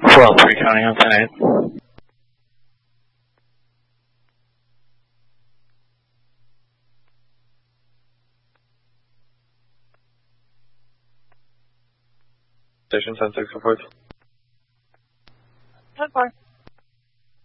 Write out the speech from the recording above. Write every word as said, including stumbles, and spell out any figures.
twelve three counting on ten eight. Station ten six reports. ten four.